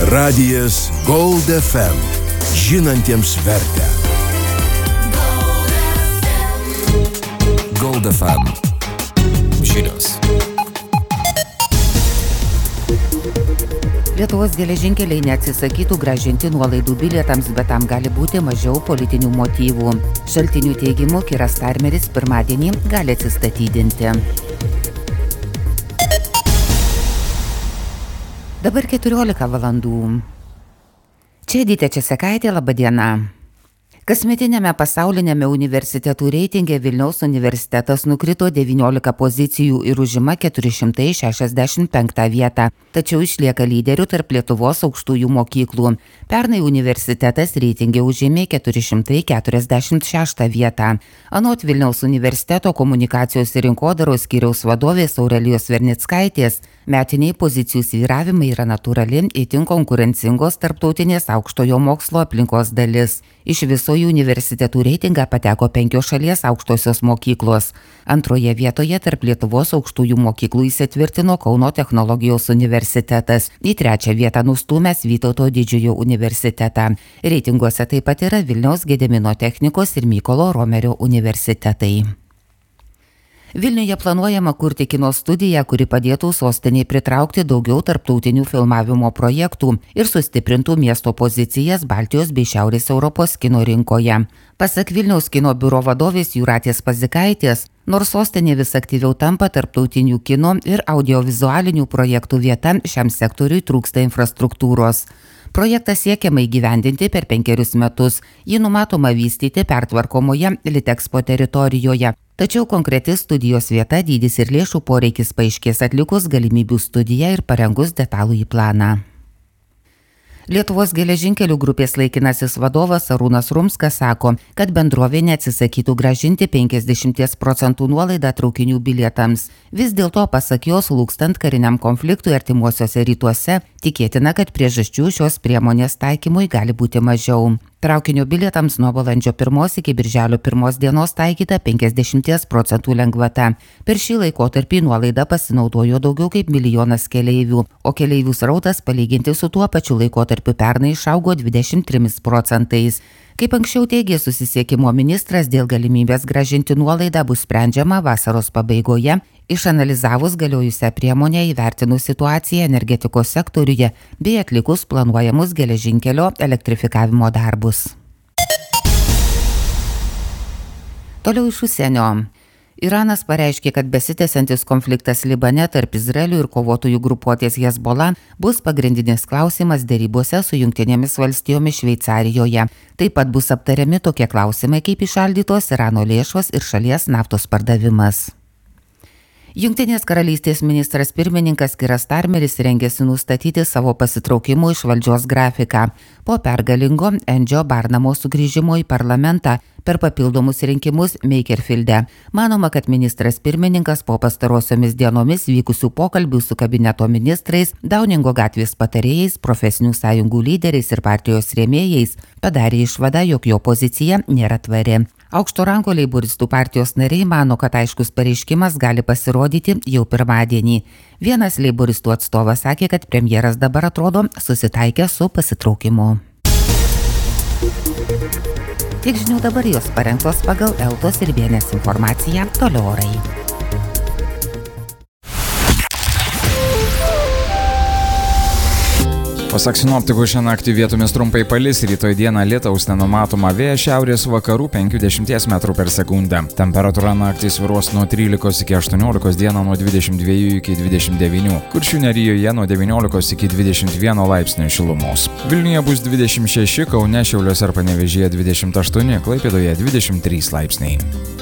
Radijas Gold FM. Žinantiems vertę. Gold FM. Žinios. Lietuvos geležinkeliai neatsisakytų grąžinti nuolaidų bilietams, bet tam gali būti mažiau politinių motyvų. Šaltinių teigimu, Kiras Starmeris pirmadienį gali atsistatydinti. Dabar 14 valandų. Čia Edita Česekaitė, laba diena. Kasmetiniame pasaulinėme universitetų reitinge Vilniaus universitetas nukrito 19 pozicijų ir užima 465 vietą, tačiau išlieka lyderių tarp Lietuvos aukštųjų mokyklų. Pernai universitetas reitinge užėmė 446 vietą. Anot Vilniaus universiteto komunikacijos ir rinkodaros skyriaus vadovės Aurelijos Vernickaitės, metiniai pozicijų svyravimai yra natūrali, itin konkurencingos tarptautinės aukštojo mokslo aplinkos dalis. Iš viso į universitetų reitingą pateko 5 šalies aukštosios mokyklos. Antroje vietoje tarp Lietuvos aukštųjų mokyklų įsitvirtino Kauno technologijos universitetas. Į 3 vietą nustūmęs Vytauto Didžiojo universitetą. Reitinguose taip pat yra Vilniaus Gedimino technikos ir Mykolo Romerio universitetai. Vilniuje planuojama kurti kino studiją, kuri padėtų sostiniai pritraukti daugiau tarptautinių filmavimo projektų ir sustiprintų miesto pozicijas Baltijos bei Šiaurės Europos kino rinkoje. Pasak Vilniaus kino biuro vadovės Jūratės Pazikaitės, nors sostinė vis aktyviau tampa tarptautinių kino ir audiovizualinių projektų vieta, šiam sektoriui trūksta infrastruktūros. Projektą siekiama įgyvendinti per 5 metus. Jį numatoma vystyti pertvarkomoje Litexpo teritorijoje. Tačiau konkreti studijos vieta, dydis ir lėšų poreikis paaiškės atlikus galimybių studiją ir parengus detalųjį planą. Lietuvos geležinkelių grupės laikinasis vadovas Arūnas Rumskas sako, kad bendrovė neatsisakytų grąžinti 50% nuolaidą traukinių bilietams. Vis dėlto, pasak jos, lūkstant kariniam konfliktui artimuosiuose rytuose, tikėtina, kad priežasčių šios priemonės taikymui gali būti mažiau. Traukinio bilietams nuo balandžio 1 iki birželio 1 dienos taikyta 50% lengvata. Per šį laikotarpį nuolaidą pasinaudojo daugiau kaip 1 milijonas keleivių, o keleivių srautas palyginti su tuo pačiu laikotarpiu pernai išaugo 23%. Kaip anksčiau teigė susisiekimo ministras, dėl galimybės grąžinti nuolaidą bus sprendžiama vasaros pabaigoje, išanalizavus galiojusią priemonę, įvertinus situaciją energetikos sektoriuje bei atlikus planuojamus geležinkelio elektrifikavimo darbus. Toliau iš užsienio. Iranas pareiškė, kad besitęsiantis konfliktas Libane tarp Izraelio ir kovotojų grupuotės Hezbollah bus pagrindinis klausimas derybose su Jungtinėmis valstijomis Šveicarijoje. Taip pat bus aptariami tokie klausimai kaip įšaldytos Irano lėšos ir šalies naftos pardavimas. Jungtinės karalystės ministras pirmininkas Kiras Starmeris rengėsi nustatyti savo pasitraukimo iš valdžios grafiką. Po pergalingo Andžio Barnamo sugrįžimo į parlamentą per papildomus rinkimus Makerfilde. Manoma, kad ministras pirmininkas po pastarosiomis dienomis vykusių pokalbių su kabineto ministrais, Dauningo gatvės patarėjais, profesinių sąjungų lyderiais ir partijos rėmėjais padarė išvadą, jog jo pozicija nėra tvari. Aukšto rango leiboristų partijos nariai mano, kad aiškus pareiškimas gali pasirodyti jau pirmadienį. Vienas leiboristų atstovas sakė, kad premjeras dabar atrodo susitaikė su pasitraukimu. Tiek žinių dabar, jos parengtos pagal Eltos ir Vienės informaciją. Toliau orai. Pasak sinoptikų, šią naktį vietomis trumpai palis, rytoj dieną lietaus nenumatoma, vėjas šiaurės vakarų 50 m/s. Temperatūra naktį svyruos nuo 13 iki 18, dieną nuo 22 iki 29, Kuršių nerijoje nuo 19 iki 21 laipsnių šilumos. Vilniuje bus 26, Kaune, Šiauliuose ir Panevėžyje 28, Klaipėdoje 23 laipsniai.